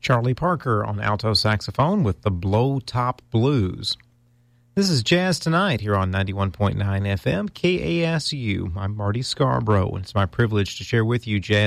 Charlie Parker on alto saxophone with the Blow Top Blues. This is Jazz Tonight here on 91.9 FM KASU. I'm Marty Scarborough, and it's my privilege to share with you jazz